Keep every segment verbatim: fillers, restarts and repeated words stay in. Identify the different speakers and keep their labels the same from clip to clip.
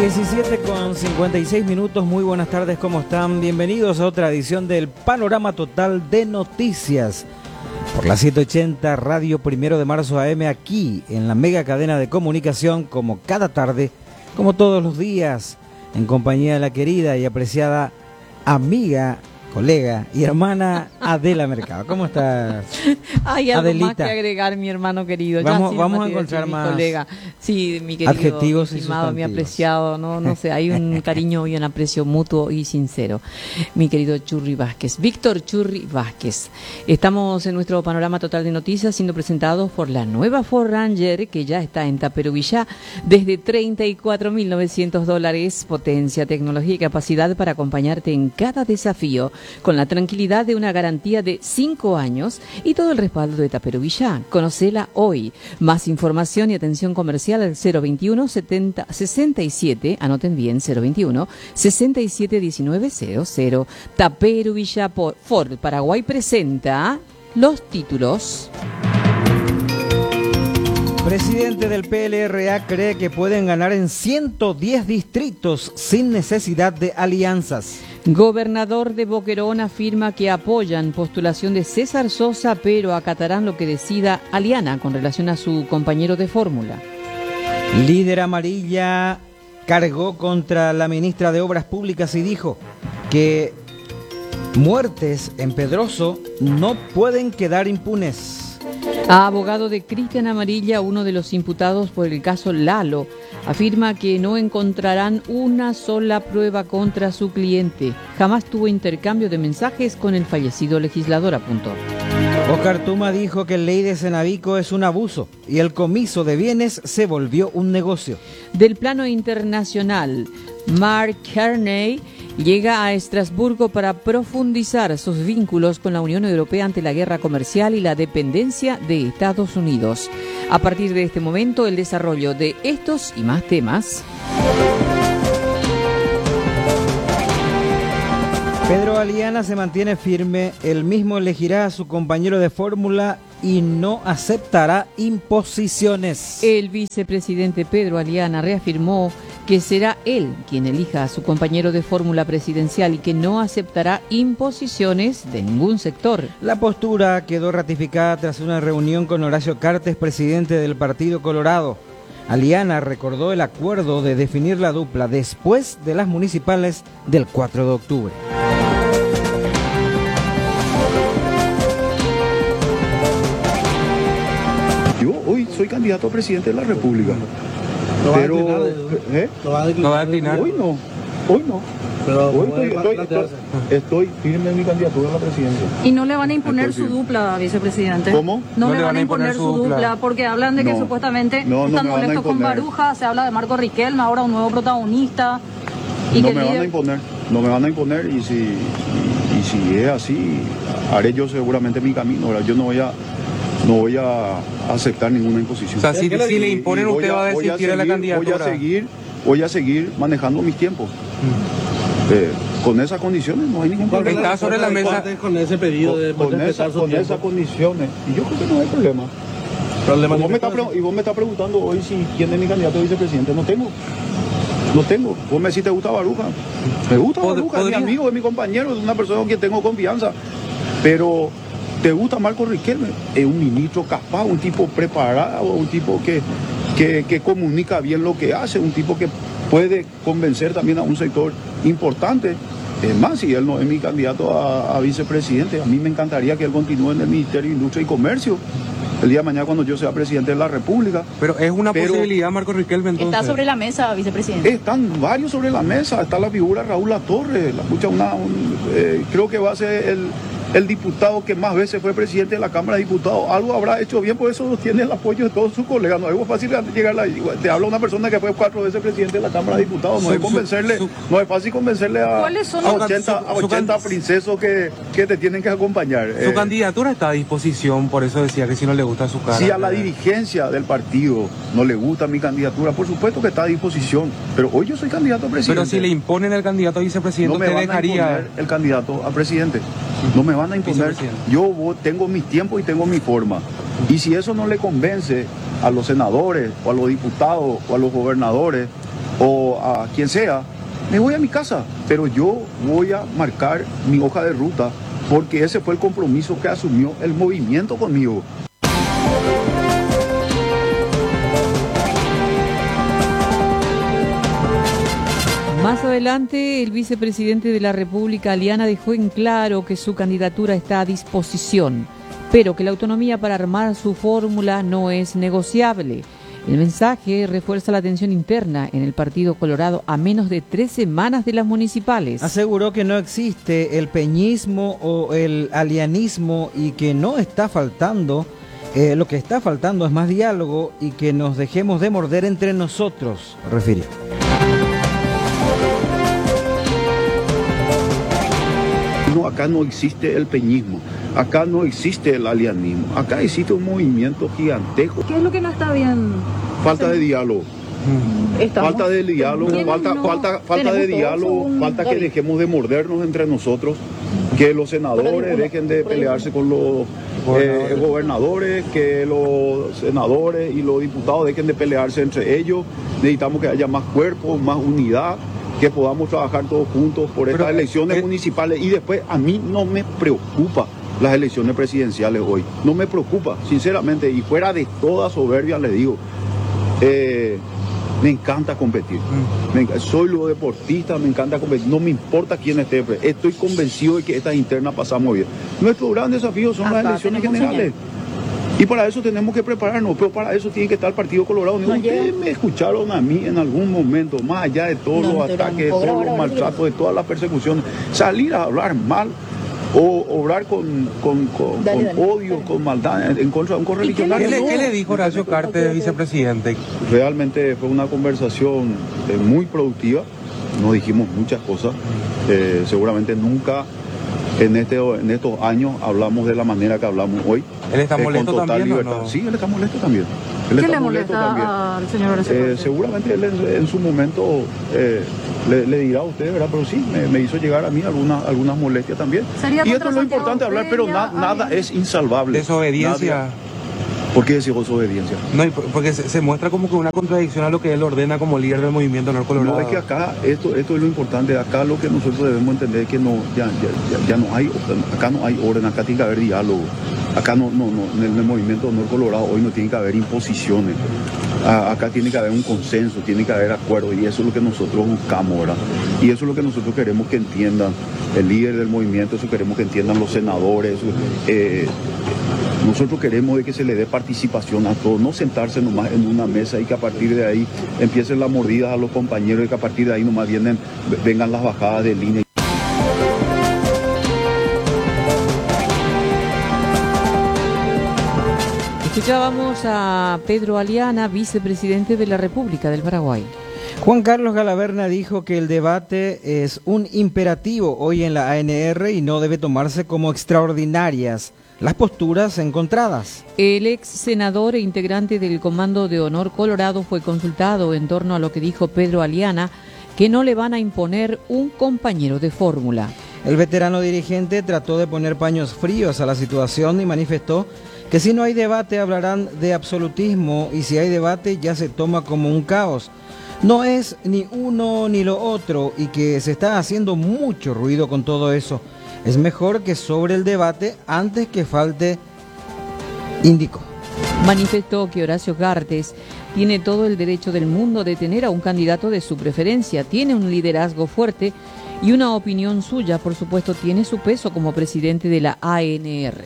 Speaker 1: diecisiete con cincuenta y seis minutos, muy buenas tardes, ¿cómo están? Bienvenidos a otra edición del Panorama Total de Noticias por la setecientos ochenta Radio Primero de Marzo A M, aquí en la mega cadena de comunicación, como cada tarde, como todos los días, en compañía de la querida y apreciada amiga, colega y hermana Adela Mercado. ¿Cómo estás?
Speaker 2: Hay algo
Speaker 1: Adelita?
Speaker 2: Más que agregar, mi hermano querido.
Speaker 1: Vamos,
Speaker 2: ya, sí,
Speaker 1: vamos a
Speaker 2: Matías,
Speaker 1: encontrar
Speaker 2: mi
Speaker 1: más
Speaker 2: colega. Sí, mi querido,
Speaker 1: adjetivos
Speaker 2: mi
Speaker 1: y
Speaker 2: estimado, mi
Speaker 1: sustantivos.
Speaker 2: apreciado. No, no sé, hay un cariño y un aprecio mutuo y sincero. Mi querido Churri Vázquez, Víctor Churri Vázquez. Estamos en nuestro panorama total de noticias siendo presentados por la nueva Ford Ranger, que ya está en Taperuvillá desde treinta y cuatro mil novecientos dólares. Potencia, tecnología y capacidad para acompañarte en cada desafío, con la tranquilidad de una garantía de cinco años y todo el respaldo de Taperuvillá. Conocela hoy. Más información y atención comercial al cero veintiuno setenta sesenta y siete, anoten bien, cero veintiuno sesenta y siete diecinueve cero cero. Taperuvillá por Ford Paraguay presenta los títulos.
Speaker 1: Presidente del P L R A cree que pueden ganar en ciento diez distritos sin necesidad de alianzas.
Speaker 2: Gobernador de Boquerón afirma que apoyan postulación de César Sosa, pero acatarán lo que decida Aliana con relación a su compañero de fórmula.
Speaker 1: Líder amarilla cargó contra la ministra de Obras Públicas y dijo que muertes en Pedroso no pueden quedar impunes.
Speaker 2: Abogado de Cristian Amarilla, uno de los imputados por el caso Lalo, afirma que no encontrarán una sola prueba contra su cliente. Jamás tuvo intercambio de mensajes con el fallecido legislador, apuntó.
Speaker 1: Oscar Tuma dijo que el ley de Cenavico es un abuso y el comiso de bienes se volvió un negocio.
Speaker 2: Del plano internacional, Mark Carney llega a Estrasburgo para profundizar sus vínculos con la Unión Europea ante la guerra comercial y la dependencia de Estados Unidos. A partir de este momento, el desarrollo de estos y más temas.
Speaker 1: Pedro Aliana se mantiene firme, él mismo elegirá a su compañero de fórmula y no aceptará imposiciones.
Speaker 2: El vicepresidente Pedro Aliana reafirmó que será él quien elija a su compañero de fórmula presidencial y que no aceptará imposiciones de ningún sector.
Speaker 1: La postura quedó ratificada tras una reunión con Horacio Cartes, presidente del Partido Colorado. Aliana recordó el acuerdo de definir la dupla después de las municipales del cuatro de octubre.
Speaker 3: Yo hoy soy candidato a presidente de la República.
Speaker 4: ¿No va a
Speaker 3: pero
Speaker 4: declinar,
Speaker 3: ¿eh?
Speaker 4: ¿No va a declinar?
Speaker 5: ¿No va a declinar?
Speaker 3: Hoy no, hoy no.
Speaker 4: Pero
Speaker 3: Hoy
Speaker 4: puede
Speaker 3: estoy, estoy,
Speaker 4: plantearse.
Speaker 3: estoy, estoy firme en mi candidatura a la presidencia.
Speaker 6: ¿Y no le van a imponer
Speaker 3: Estoy
Speaker 6: su
Speaker 3: firme.
Speaker 6: dupla, vicepresidente?
Speaker 3: ¿Cómo?
Speaker 6: No, le van a imponer su dupla,
Speaker 5: dupla,
Speaker 6: porque hablan de que
Speaker 3: No.
Speaker 6: supuestamente
Speaker 3: No, no
Speaker 6: están
Speaker 3: me van a
Speaker 6: molestos con
Speaker 3: imponer.
Speaker 6: Baruja, se habla de Marco Riquelme, ahora un nuevo protagonista. Y
Speaker 3: No
Speaker 6: que
Speaker 3: me
Speaker 6: el
Speaker 3: van a
Speaker 6: líder-
Speaker 3: imponer, no me van a imponer y si, y, y si es así, haré yo seguramente mi camino. ¿Verdad? Yo no voy a no voy a aceptar ninguna imposición.
Speaker 5: O sea, si,
Speaker 3: Y-
Speaker 5: si le
Speaker 3: y
Speaker 5: imponen,
Speaker 3: voy
Speaker 5: usted va a
Speaker 3: voy
Speaker 5: desistir de la
Speaker 3: seguir-
Speaker 5: candidatura.
Speaker 3: Voy a seguir, voy a seguir manejando mis tiempos. Eh, con esas condiciones no hay ningún
Speaker 4: ¿Cuál es
Speaker 3: problema.
Speaker 5: Está sobre la mesa.
Speaker 4: respuesta con ese pedido de
Speaker 3: Con,
Speaker 4: poder
Speaker 3: con, esa-
Speaker 4: respetar su
Speaker 3: con
Speaker 4: tiempo?
Speaker 3: esas condiciones. Y yo creo que no hay problema.
Speaker 4: Pero le
Speaker 3: Y vos, me
Speaker 4: manifestó
Speaker 3: está pre- y vos me estás preguntando hoy si quién es mi candidato a vicepresidente. No tengo. No tengo. Vos me decís, ¿te gusta Baruja? Me gusta
Speaker 5: Pod-
Speaker 3: Baruja, es mi
Speaker 5: podría-
Speaker 3: amigo, es mi compañero, es una persona con quien tengo confianza. Pero, ¿te gusta Marco Riquelme? Es un ministro capaz, un tipo preparado, un tipo que, que, que comunica bien lo que hace, un tipo que puede convencer también a un sector importante. Es más, si él no es mi candidato a, a vicepresidente, a mí me encantaría que él continúe en el Ministerio de Industria y Comercio el día de mañana cuando yo sea presidente de la República.
Speaker 5: Pero es una
Speaker 3: Pero-
Speaker 5: posibilidad, Marco Riquelme, entonces.
Speaker 6: Está sobre la mesa, vicepresidente.
Speaker 3: Están varios sobre la mesa, está la figura de Raúl Latorre, la, escucha una, un, eh, creo que va a ser el, el diputado que más veces fue presidente de la Cámara de Diputados. Algo habrá hecho bien, por eso tiene el apoyo de todos sus colegas. No es fácil llegar a te habla una persona que fue cuatro veces presidente de la Cámara de Diputados, no
Speaker 5: Su-
Speaker 3: es convencerle,
Speaker 5: su-
Speaker 3: no es fácil convencerle a,
Speaker 6: ¿Cuáles son
Speaker 3: a
Speaker 6: los-
Speaker 3: ochenta, a
Speaker 5: su- su
Speaker 3: ochenta
Speaker 5: can-
Speaker 3: princesos que, que te tienen que acompañar.
Speaker 5: Su
Speaker 3: Eh,
Speaker 5: candidatura está a disposición, por eso decía que si no le gusta su cara.
Speaker 3: Si a la dirigencia del partido no le gusta mi candidatura, por supuesto que está a disposición, pero hoy yo soy candidato a presidente.
Speaker 5: Pero si le imponen el candidato a vicepresidente,
Speaker 3: no me
Speaker 5: ¿usted
Speaker 3: van a
Speaker 5: dejaría?
Speaker 3: imponer el candidato a presidente. No me van a imponer.
Speaker 5: Vicepresidente.
Speaker 3: Yo voy- tengo mis tiempos y tengo mi forma. Y si eso no le convence a los senadores o a los diputados o a los gobernadores, o a quien sea, me voy a mi casa, pero yo voy a marcar mi hoja de ruta porque ese fue el compromiso que asumió el movimiento conmigo.
Speaker 2: Más adelante, el vicepresidente de la República, Aliana, dejó en claro que su candidatura está a disposición, pero que la autonomía para armar su fórmula no es negociable. El mensaje refuerza la tensión interna en el Partido Colorado a menos de tres semanas de las municipales.
Speaker 1: Aseguró que no existe el peñismo o el alianismo y que no está faltando, eh, lo que está faltando es más diálogo y que nos dejemos de morder entre nosotros, refirió.
Speaker 3: No, acá no existe el peñismo, acá no existe el alianismo, acá existe un movimiento gigantesco.
Speaker 6: ¿Qué es lo que no está bien?
Speaker 3: Falta de diálogo.
Speaker 6: Estamos,
Speaker 3: Falta de diálogo, falta,
Speaker 6: no,
Speaker 3: falta, falta de diálogo, un... falta que dejemos de mordernos entre nosotros, que los senadores dejen de pelearse con los eh, gobernadores, que los senadores y los diputados dejen de pelearse entre ellos. Necesitamos que haya más cuerpos, más unidad, que podamos trabajar todos juntos por estas Pero, elecciones eh, municipales. Y después, a mí no me preocupa las elecciones presidenciales hoy, no me preocupa, sinceramente, y fuera de toda soberbia les digo, eh, me encanta competir, me encanta, soy lo deportista, me encanta competir, no me importa quién esté, estoy convencido de que estas internas pasamos bien. Nuestro gran desafío son Acá las elecciones generales. Y para eso tenemos que prepararnos, pero para eso tiene que estar el Partido Colorado. No, ustedes me escucharon a mí en algún momento, más allá de todos no, los ataques, de todos los maltratos, de todas las persecuciones, salir a hablar mal o obrar con, con, con, dale, con dale, odio, dale. con maldad en contra de un correligionario.
Speaker 5: ¿Qué, le,
Speaker 3: no,
Speaker 5: ¿Qué le dijo Horacio Cartes, vicepresidente?
Speaker 3: Realmente fue una conversación eh, muy productiva, nos dijimos muchas cosas, eh, seguramente nunca... En, este, en estos años hablamos de la manera que hablamos hoy.
Speaker 5: ¿Él está molesto eh, también o no?
Speaker 3: Sí, él está molesto también. Él
Speaker 6: ¿Qué
Speaker 3: está
Speaker 6: le
Speaker 3: molesto
Speaker 6: molesta
Speaker 3: también.
Speaker 6: al señor Horacio
Speaker 3: eh, Seguramente él en, en su momento eh, le, le dirá a usted, ¿verdad? Pero sí, me, me hizo llegar a mí algunas, algunas molestias también. Y esto es lo importante hablar, pero na, nada es insalvable.
Speaker 5: Desobediencia.
Speaker 3: Nadie, ¿Por qué decimos desobediencia?
Speaker 5: No, porque se, se muestra como que una contradicción a lo que él ordena como líder del movimiento Honor Colorado.
Speaker 3: No, es que acá, esto, esto es lo importante, acá lo que nosotros debemos entender es que no, ya, ya, ya, ya no hay, acá no hay orden, acá tiene que haber diálogo. Acá no, no, no, en el, el movimiento Honor Colorado hoy no tiene que haber imposiciones. A, acá tiene que haber un consenso, tiene que haber acuerdo, y eso es lo que nosotros buscamos, ¿verdad? Y eso es lo que nosotros queremos que entiendan el líder del movimiento, eso queremos que entiendan los senadores. Eh, Nosotros queremos de que se le dé participación a todos, no sentarse nomás en una mesa y que a partir de ahí empiecen las mordidas a los compañeros y que a partir de ahí nomás vienen, vengan las bajadas de línea.
Speaker 2: Escuchábamos a Pedro Aliana, vicepresidente de la República del Paraguay.
Speaker 1: Juan Carlos Galaverna dijo que el debate es un imperativo hoy en la A N R y no debe tomarse como extraordinarias las posturas encontradas.
Speaker 2: El ex senador e integrante del Comando de Honor Colorado fue consultado en torno a lo que dijo Pedro Aliana, que no le van a imponer un compañero de fórmula.
Speaker 1: El veterano dirigente trató de poner paños fríos a la situación y manifestó que si no hay debate hablarán de absolutismo y si hay debate ya se toma como un caos. No es ni uno ni lo otro y que se está haciendo mucho ruido con todo eso. Es mejor que sobre el debate antes que falte, indicó.
Speaker 2: Manifestó que Horacio Cartes tiene todo el derecho del mundo de tener a un candidato de su preferencia, tiene un liderazgo fuerte y una opinión suya, por supuesto, tiene su peso como presidente de la A N R.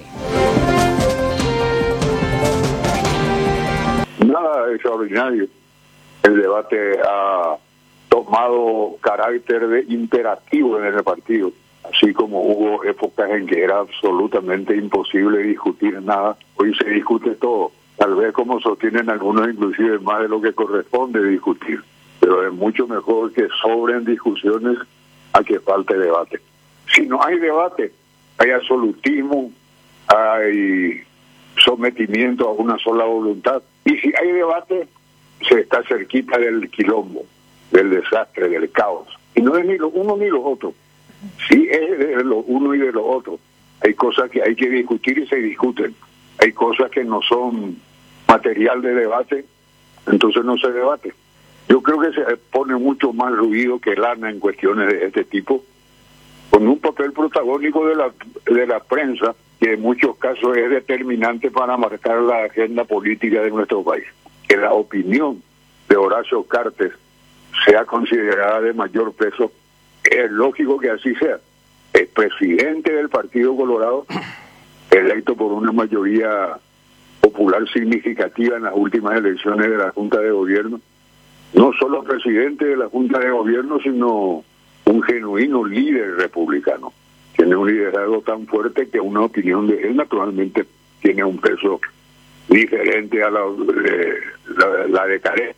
Speaker 7: Nada extraordinario. El debate ha tomado carácter de imperativo en el partido. Así como hubo épocas en que era absolutamente imposible discutir nada, hoy se discute todo. Tal vez como sostienen algunos, inclusive más de lo que corresponde discutir. Pero es mucho mejor que sobren discusiones a que falte debate. Si no hay debate, hay absolutismo, hay sometimiento a una sola voluntad. Y si hay debate, se está cerquita del quilombo, del desastre, del caos. Y no es ni lo uno ni lo otro. Sí es de lo uno y de lo otro. Hay cosas que hay que discutir y se discuten. Hay cosas que no son material de debate, entonces no se debate. Yo creo que se pone mucho más ruido que lana en cuestiones de este tipo, con un papel protagónico de la, de la prensa, que en muchos casos es determinante para marcar la agenda política de nuestro país. Que la opinión de Horacio Cartes sea considerada de mayor peso, es lógico que así sea. El presidente del Partido Colorado, electo por una mayoría popular significativa en las últimas elecciones de la Junta de Gobierno, no solo presidente de la Junta de Gobierno, sino un genuino líder republicano. Tiene un liderazgo tan fuerte que una opinión de él naturalmente tiene un peso diferente a la, eh, la, la de Caré.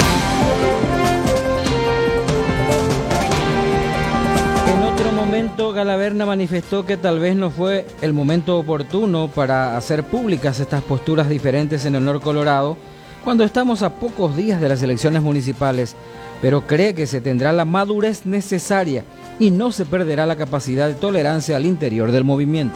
Speaker 1: En otro momento, Galaverna manifestó que tal vez no fue el momento oportuno para hacer públicas estas posturas diferentes en Honor Colorado, cuando estamos a pocos días de las elecciones municipales, pero cree que se tendrá la madurez necesaria y no se perderá la capacidad de tolerancia al interior del movimiento.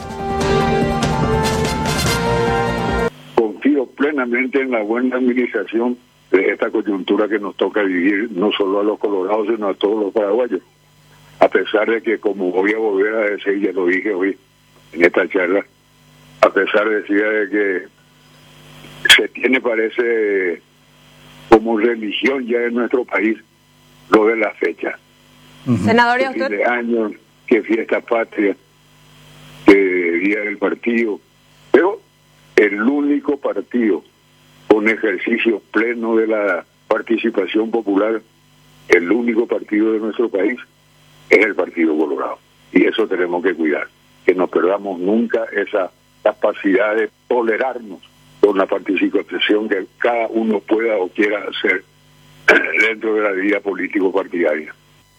Speaker 7: Confío plenamente en la buena administración de esta coyuntura que nos toca vivir, no solo a los colorados, sino a todos los paraguayos. A pesar de que, como voy a volver a decir, ya lo dije hoy en esta charla, a pesar de decir de que se tiene, parece, como religión ya en nuestro país, lo de la fecha.
Speaker 8: Uh-huh. Senador, ¿y a usted?
Speaker 7: De años, que fiesta patria, que día del partido, pero el único partido con ejercicio pleno de la participación popular, el único partido de nuestro país, es el Partido Colorado. Y eso tenemos que cuidar, que no perdamos nunca esa capacidad de tolerarnos con la participación que cada uno pueda o quiera hacer dentro de la vida político-partidaria.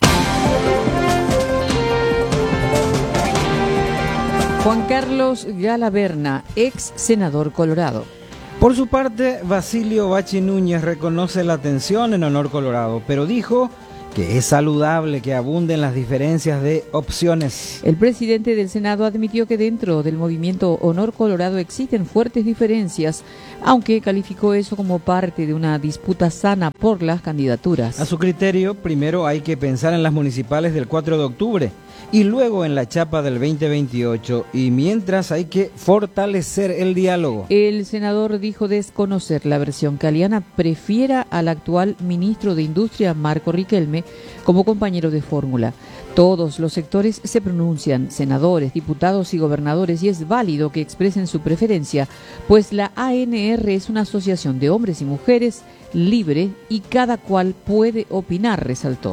Speaker 2: Juan Carlos Galaverna, ex senador colorado.
Speaker 1: Por su parte, Basilio Bachi Núñez reconoce la tensión en Honor Colorado, pero dijo que es saludable que abunden las diferencias de opciones.
Speaker 2: El presidente del Senado admitió que dentro del movimiento Honor Colorado existen fuertes diferencias, aunque calificó eso como parte de una disputa sana por las candidaturas.
Speaker 1: A su criterio, primero hay que pensar en las municipales del cuatro de octubre y luego en la chapa del veinte veintiocho, y mientras hay que fortalecer el diálogo.
Speaker 2: El senador dijo desconocer la versión que Aliana prefiera al actual ministro de Industria, Marco Riquelme, como compañero de fórmula. Todos los sectores se pronuncian, senadores, diputados y gobernadores, y es válido que expresen su preferencia, pues la A N R es una asociación de hombres y mujeres libre y cada cual puede opinar, resaltó.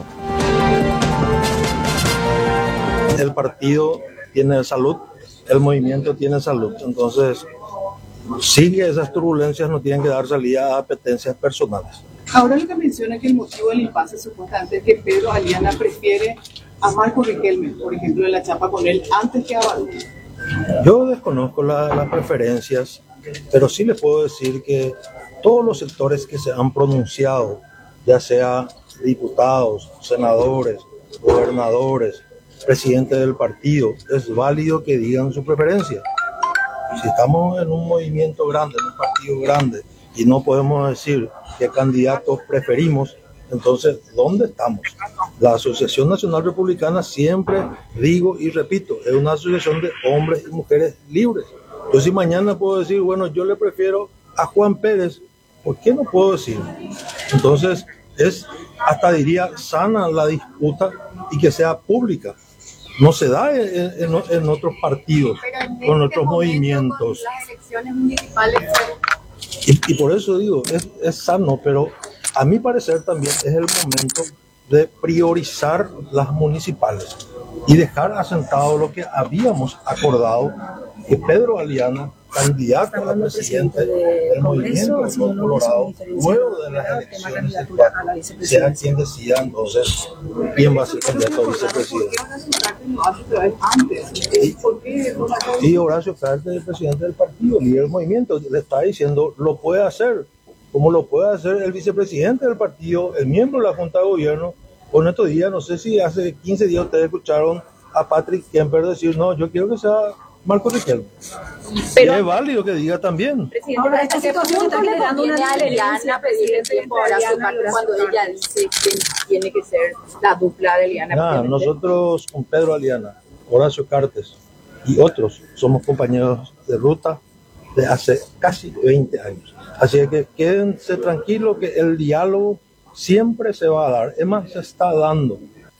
Speaker 9: El partido tiene salud, el movimiento tiene salud, entonces sí que esas turbulencias no tienen que dar salida a apetencias personales.
Speaker 10: Ahora lo que menciona es que el motivo del impasse supuestamente es que Pedro Aliana prefiere a Marco Riquelme, por ejemplo, en la chapa con él, antes que a Badú.
Speaker 9: Yo desconozco la, las preferencias, pero sí les puedo decir que todos los sectores que se han pronunciado, ya sea diputados, senadores, gobernadores, presidente del partido, es válido que digan su preferencia. Si estamos en un movimiento grande, en un partido grande, y no podemos decir qué candidatos preferimos, entonces, ¿dónde estamos? La Asociación Nacional Republicana, siempre digo y repito, es una asociación de hombres y mujeres libres. Yo si mañana puedo decir, bueno, yo le prefiero a Juan Pérez, ¿por qué no puedo decir? Entonces, es, hasta diría, sana la disputa y que sea pública. No se da en, en, en otros partidos, con otros movimientos.
Speaker 10: Las elecciones municipales.
Speaker 9: Y, y por eso digo, es, es sano, pero a mi parecer también es el momento de priorizar las municipales y dejar asentado lo que habíamos acordado, que Pedro Aliana, candidato a presidente del movimiento Colorado, luego de las elecciones del cuatro, sea quien decida entonces quién va a ser candidato a vicepresidente. Y, y Horacio Cartes, el presidente del partido, líder del movimiento, le está diciendo, lo puede hacer, como lo puede hacer el vicepresidente del partido, el miembro de la Junta de Gobierno. Con estos días, no sé si hace quince días ustedes escucharon a Patrick Kemper decir, no, yo quiero que sea Marco Riquelme.
Speaker 8: Pero-
Speaker 9: y es válido que diga también.
Speaker 8: Presidente,
Speaker 10: Ahora,
Speaker 8: ¿hasta
Speaker 10: esta
Speaker 8: qué
Speaker 10: situación
Speaker 8: punto
Speaker 10: está
Speaker 8: le
Speaker 10: generando
Speaker 8: conviene
Speaker 10: una
Speaker 8: a
Speaker 10: diferencia,
Speaker 8: Eliana pedirle
Speaker 10: presidente,
Speaker 8: tiempo a Horacio
Speaker 10: entre
Speaker 8: Cartes
Speaker 10: Eliana y
Speaker 8: cuando
Speaker 10: Horacio
Speaker 8: ella dice que tiene que ser la dupla de Eliana?
Speaker 9: Nada,
Speaker 8: propiamente?
Speaker 9: nosotros con Pedro Aliana, Horacio Cartes y otros somos compañeros de ruta de hace casi veinte años. Así que quédense tranquilos que el diálogo siempre se va a dar. Es más, se está dando.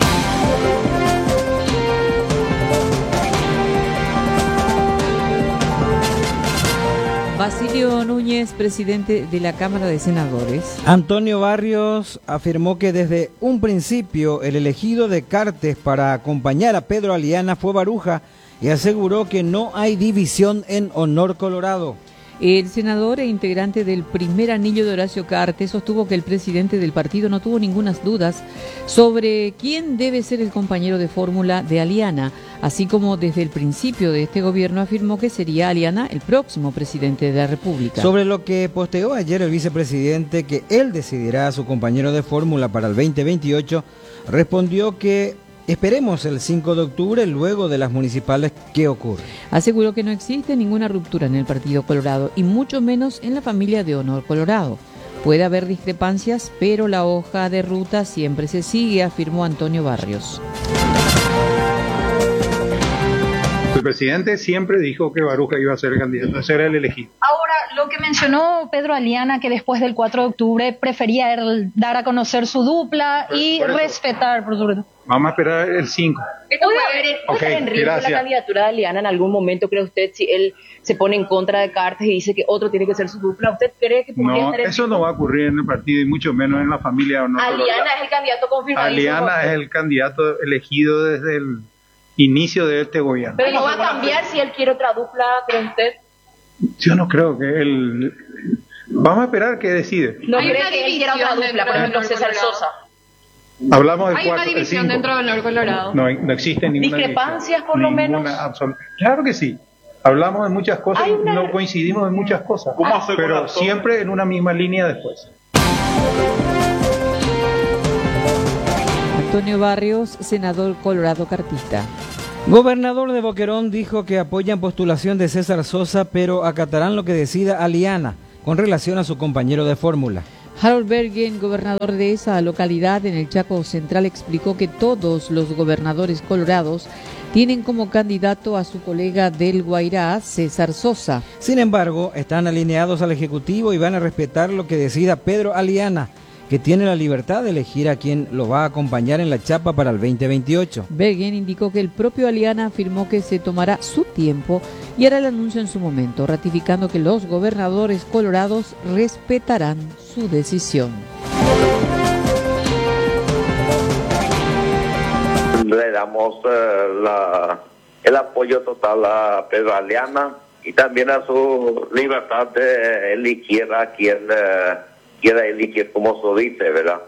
Speaker 2: Basilio Núñez, presidente de la Cámara de Senadores.
Speaker 1: Antonio Barrios afirmó que desde un principio el elegido de Cartes para acompañar a Pedro Aliana fue Baruja y aseguró que no hay división en Honor Colorado.
Speaker 2: El senador e integrante del primer anillo de Horacio Cartes sostuvo que el presidente del partido no tuvo ninguna dudas sobre quién debe ser el compañero de fórmula de Aliana, así como desde el principio de este gobierno afirmó que sería Aliana el próximo presidente de la República.
Speaker 1: Sobre lo que posteó ayer el vicepresidente que él decidirá a su compañero de fórmula para el veinte veintiocho, respondió que esperemos el cinco de octubre luego de las municipales que ocurre.
Speaker 2: Aseguró que no existe ninguna ruptura en el Partido Colorado y mucho menos en la familia de Honor Colorado. Puede haber discrepancias, pero la hoja de ruta siempre se sigue, afirmó Antonio Barrios.
Speaker 11: El presidente siempre dijo que Baruja iba a ser el candidato, ese era el elegido.
Speaker 6: Ahora, lo que mencionó Pedro Aliana, que después del cuatro de octubre prefería el- dar a conocer su dupla y
Speaker 11: Por eso.
Speaker 6: respetar, por sobre todo.
Speaker 11: Vamos a esperar el cinco.
Speaker 8: ¿Esto puede haber
Speaker 11: Ok,
Speaker 8: puede en riesgo
Speaker 11: gracias.
Speaker 8: la candidatura de Aliana en algún momento, cree usted, si él se pone en contra de Cartes y dice que otro tiene que ser su dupla? ¿Usted cree que podría
Speaker 11: No,
Speaker 8: estar en
Speaker 11: eso no va a ocurrir en el partido y mucho menos en la familia. Honor
Speaker 8: Aliana
Speaker 11: Colorado.
Speaker 8: es el candidato confirmadísimo?
Speaker 11: Aliana es el candidato elegido desde el inicio de este gobierno.
Speaker 8: Pero no va a cambiar si él quiere otra dupla, ¿cree usted?
Speaker 11: Yo no creo que él... Vamos a esperar que decide.
Speaker 8: ¿No
Speaker 6: Hay
Speaker 8: cree
Speaker 6: una
Speaker 8: que él quiera otra
Speaker 6: división
Speaker 8: dupla? Por
Speaker 6: dentro
Speaker 8: ejemplo,
Speaker 6: del
Speaker 8: César
Speaker 6: Colorado.
Speaker 8: Sosa.
Speaker 11: Hablamos del
Speaker 6: Hay
Speaker 11: cuatro,
Speaker 6: una
Speaker 11: el
Speaker 6: división
Speaker 11: cinco.
Speaker 6: dentro del Honor Colorado.
Speaker 11: No, no existe ninguna
Speaker 8: ¿Discrepancias,
Speaker 11: división.
Speaker 8: por lo
Speaker 11: Ninguna
Speaker 8: menos?
Speaker 11: absoluta. Claro que sí. Hablamos de muchas cosas,
Speaker 8: Hay una-
Speaker 11: no coincidimos en muchas cosas,
Speaker 3: ¿Cómo hacer con
Speaker 11: pero
Speaker 3: la-
Speaker 11: siempre en una misma línea después.
Speaker 2: Antonio Barrios, senador colorado cartista.
Speaker 1: Gobernador de Boquerón dijo que apoyan postulación de César Sosa, pero acatarán lo que decida Aliana con relación a su compañero de fórmula.
Speaker 2: Harold Bergen, gobernador de esa localidad en el Chaco Central, explicó que todos los gobernadores colorados tienen como candidato a su colega del Guairá, César Sosa.
Speaker 1: Sin embargo, están alineados al Ejecutivo y van a respetar lo que decida Pedro Aliana, que tiene la libertad de elegir a quien lo va a acompañar en la chapa para el veinte veintiocho.
Speaker 2: Bergen indicó que el propio Aliana afirmó que se tomará su tiempo y hará el anuncio en su momento, ratificando que los gobernadores colorados respetarán su decisión.
Speaker 12: Le damos eh, la, el apoyo total a Pedro Aliana y también a su libertad de elegir a quien eh, quiera elegir, como se dice, ¿verdad?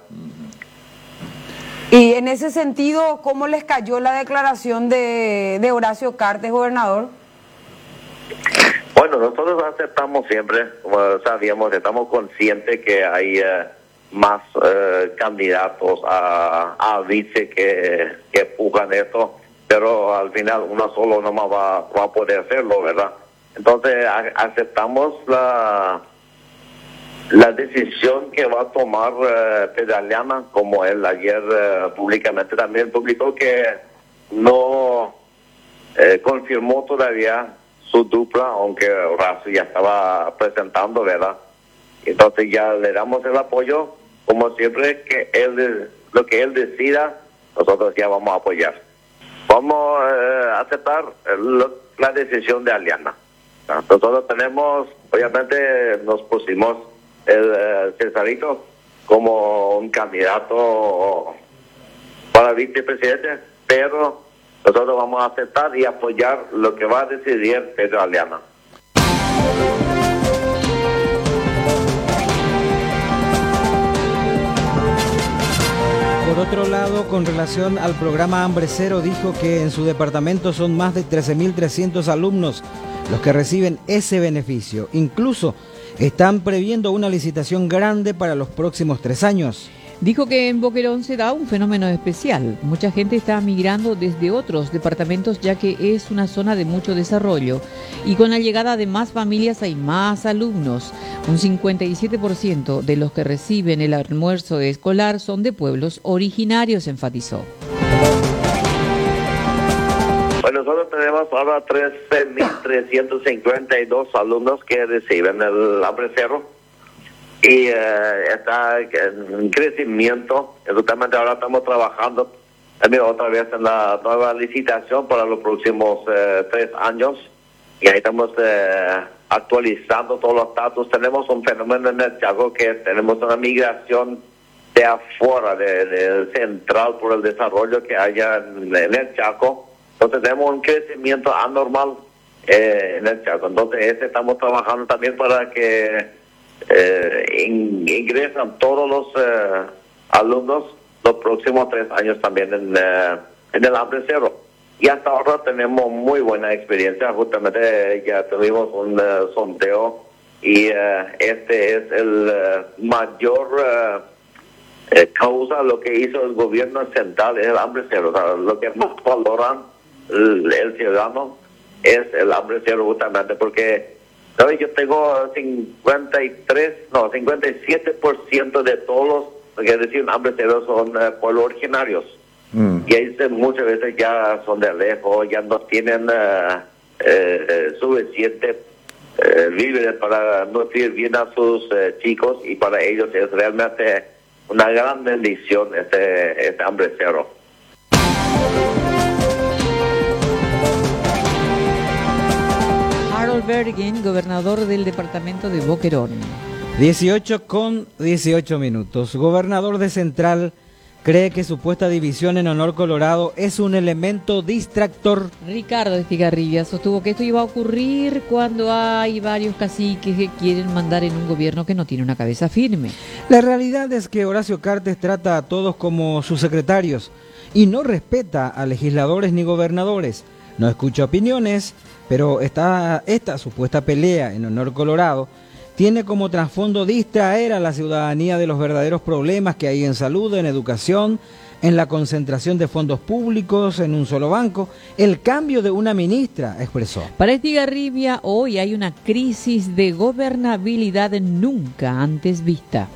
Speaker 13: Y en ese sentido, ¿cómo les cayó la declaración de, de Horacio Cartes, gobernador?
Speaker 12: Bueno, nosotros aceptamos siempre, como sabíamos, estamos conscientes que hay eh, más eh, candidatos a, a vice que, que pujan esto, pero al final uno solo nomás va, va a poder hacerlo, ¿verdad? Entonces a- aceptamos la la decisión que va a tomar eh, Pedro Aliana, como él ayer eh, públicamente también publicó que no eh, confirmó todavía su dupla, aunque Horacio ya estaba presentando, ¿verdad? Entonces ya le damos el apoyo, como siempre, que él lo que él decida, nosotros ya vamos a apoyar. Vamos eh, a aceptar lo- la decisión de Aliana. Nosotros tenemos, obviamente nos pusimos el eh, Cesarito como un candidato para vicepresidente, pero nosotros vamos a aceptar y apoyar lo que va a decidir Pedro Aliana.
Speaker 1: Por otro lado, con relación al programa Hambre Cero, dijo que en su departamento son más de trece mil trescientos alumnos los que reciben ese beneficio. Incluso están previendo una licitación grande para los próximos tres años.
Speaker 2: Dijo que en Boquerón se da un fenómeno especial. Mucha gente está migrando desde otros departamentos ya que es una zona de mucho desarrollo y con la llegada de más familias hay más alumnos. Un cincuenta y siete por ciento de los que reciben el almuerzo escolar son de pueblos originarios, enfatizó.
Speaker 12: Bueno, nosotros tenemos ahora trece mil trescientos cincuenta y dos alumnos que reciben el hambre cero y eh, está en crecimiento. Justamente ahora estamos trabajando también otra vez en la nueva licitación para los próximos eh, tres años y ahí estamos eh, actualizando todos los datos. Tenemos un fenómeno en el Chaco que tenemos una migración de afuera de, de central por el desarrollo que haya en, en el Chaco. Entonces tenemos un crecimiento anormal eh, en el Chaco. Entonces este estamos trabajando también para que eh, in, ingresan todos los eh, alumnos los próximos tres años también en, eh, en el hambre cero. Y hasta ahora tenemos muy buena experiencia. Justamente ya tuvimos un uh, sondeo y uh, este es el uh, mayor uh, eh, causa lo que hizo el gobierno central es el hambre cero. O sea, lo que más valoran el, el ciudadano es el hambre cero justamente porque, ¿sabes? Yo tengo cincuenta y tres, no, cincuenta y siete por ciento de todos los, es decir, hambre cero son uh, pueblos originarios. Mm. Y ahí se, muchas veces ya son de lejos, ya no tienen uh, eh, suficiente eh, víveres para nutrir bien a sus eh, chicos y para ellos es realmente una gran bendición este, este hambre cero.
Speaker 2: Harold Bergen, gobernador del departamento de Boquerón.
Speaker 1: dieciocho con dieciocho minutos. Gobernador de Central cree que supuesta división en Honor Colorado es un elemento distractor.
Speaker 2: Ricardo Estigarribia sostuvo que esto iba a ocurrir cuando hay varios caciques que quieren mandar en un gobierno que no tiene una cabeza firme.
Speaker 1: La realidad es que Horacio Cartes trata a todos como sus secretarios y no respeta a legisladores ni gobernadores. No escucha opiniones, pero esta, esta supuesta pelea en Honor Colorado tiene como trasfondo distraer a la ciudadanía de los verdaderos problemas que hay en salud, en educación, en la concentración de fondos públicos en un solo banco, el cambio de una ministra, expresó.
Speaker 2: Para Estigarribia, hoy hay una crisis de gobernabilidad nunca antes vista.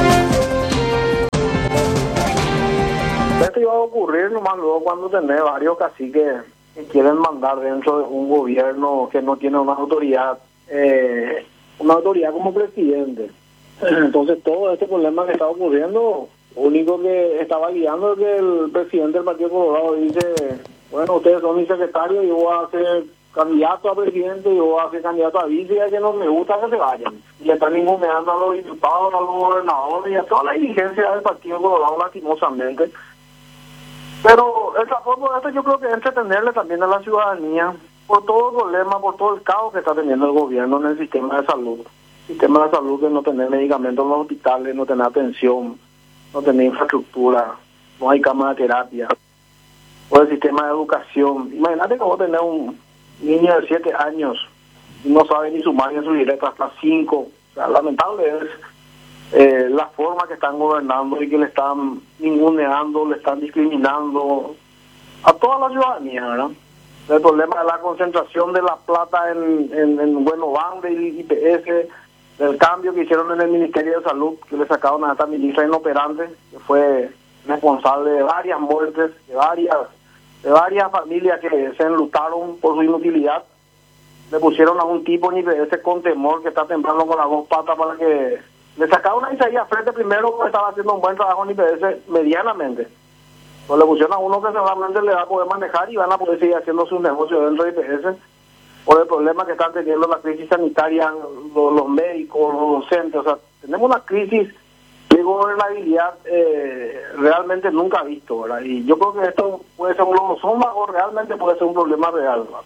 Speaker 14: Esto iba a ocurrir nomás luego cuando tenés varios caciques que quieren mandar dentro de un gobierno que no tiene una autoridad eh, una autoridad como presidente. Entonces todo este problema que está ocurriendo, lo único que estaba guiando es que el presidente del Partido Colorado dice, bueno, ustedes son mi secretario, yo voy a ser candidato a presidente, yo voy a ser candidato a vice, y a que no me gusta que se vayan. Y le están ninguneando a los diputados, a los gobernadores y a toda la dirigencia del Partido Colorado lastimosamente. Pero el trasfondo de esto yo creo que es entretenerle también a la ciudadanía por todo el problema, por todo el caos que está teniendo el gobierno en el sistema de salud. El sistema de salud que no tener medicamentos en los hospitales, no tener atención, no tener infraestructura, no hay cama de terapia. O el sistema de educación. Imagínate que vos tenés un niño de siete años y no sabe ni sumar ni subir hasta cinco. O sea, lamentable es eh, la forma que están gobernando y que le están ninguneando, le están discriminando a toda la ciudadanía, ¿verdad? El problema de la concentración de la plata en, en, en Buenobank, de I P S, del cambio que hicieron en el Ministerio de Salud, que le sacaron a esta ministra inoperante, que fue responsable de varias muertes, de varias de varias familias que se enlutaron por su inutilidad. Le pusieron a un tipo en I P S con temor, que está temblando con las dos patas, para que le sacaron a Isaías Frente primero, porque estaba haciendo un buen trabajo en I P S medianamente. Pues le pusieron a uno que seguramente le va a poder manejar y van a poder seguir haciendo sus negocios dentro de I P S por el problema que están teniendo la crisis sanitaria, los, los médicos, los docentes. O sea, tenemos una crisis de gobernabilidad eh, realmente nunca visto, ¿verdad? Y yo creo que esto puede ser un lomosoma o realmente puede ser un problema real, ¿verdad?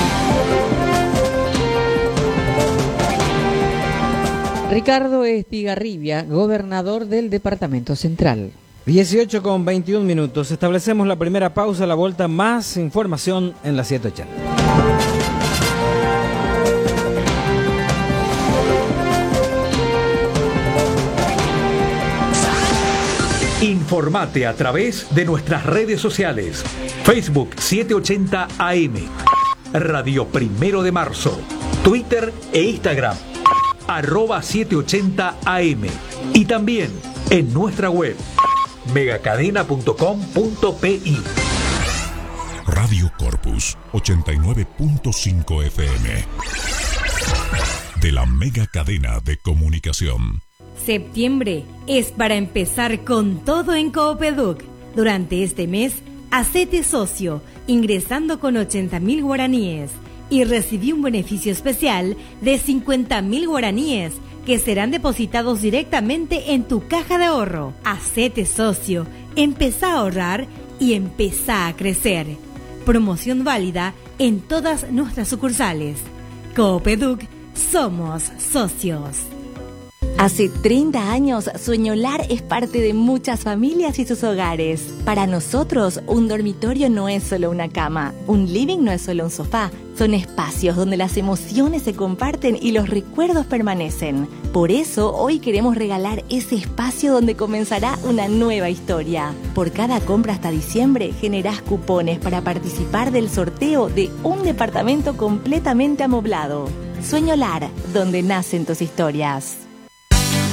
Speaker 2: Ricardo Estigarribia, gobernador del Departamento Central.
Speaker 1: dieciocho con veintiún minutos. Establecemos la primera pausa, la vuelta, más información en la siete ochenta.
Speaker 15: Informate a través de nuestras redes sociales. Facebook setecientos ochenta A M, Radio Primero de Marzo, Twitter e Instagram, arroba setecientos ochenta A M, y también en nuestra web, megacadena punto com punto pi.
Speaker 16: Radio Corpus ochenta y nueve punto cinco F M, de la mega cadena de comunicación.
Speaker 17: Septiembre es para empezar con todo en Coopeduc. Durante este mes, hacete socio ingresando con ochenta mil guaraníes y recibí un beneficio especial de cincuenta mil guaraníes que serán depositados directamente en tu caja de ahorro. Hacete socio, empezá a ahorrar y empezá a crecer. Promoción válida en todas nuestras sucursales. Coopeduc, somos socios.
Speaker 18: Hace treinta años, Sueñolar es parte de muchas familias y sus hogares. Para nosotros, un dormitorio no es solo una cama, un living no es solo un sofá. Son espacios donde las emociones se comparten y los recuerdos permanecen. Por eso, hoy queremos regalar ese espacio donde comenzará una nueva historia. Por cada compra hasta diciembre, generás cupones para participar del sorteo de un departamento completamente amoblado. Sueñolar, donde nacen tus historias.